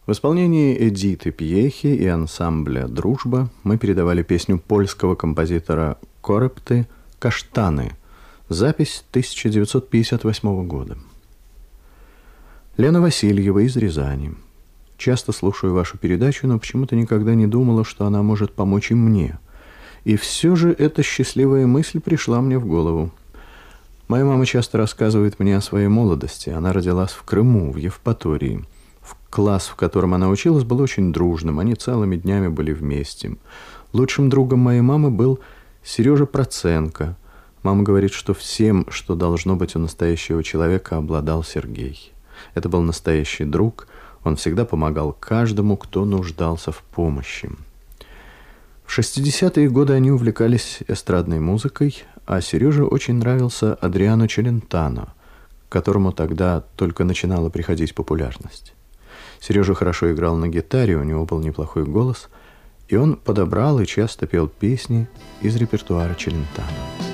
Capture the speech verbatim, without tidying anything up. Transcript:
В исполнении Эдиты Пьехи и ансамбля «Дружба» мы передавали песню польского композитора Корепты «Каштаны». Запись тысяча девятьсот пятьдесят восьмого года. Лена Васильева из Рязани. Часто слушаю вашу передачу, но почему-то никогда не думала, что она может помочь и мне. И все же эта счастливая мысль пришла мне в голову. Моя мама часто рассказывает мне о своей молодости. Она родилась в Крыму, в Евпатории. Класс, в котором она училась, был очень дружным. Они целыми днями были вместе. Лучшим другом моей мамы был Сережа Проценко. Мама говорит, что всем, что должно быть у настоящего человека, обладал Сергей. Это был настоящий друг. Он всегда помогал каждому, кто нуждался в помощи. В шестидесятые годы они увлекались эстрадной музыкой, а Сереже очень нравился Адриано Челентано, которому тогда только начинала приходить популярность. Сережа хорошо играл на гитаре, у него был неплохой голос, и он подобрал и часто пел песни из репертуара Челентано.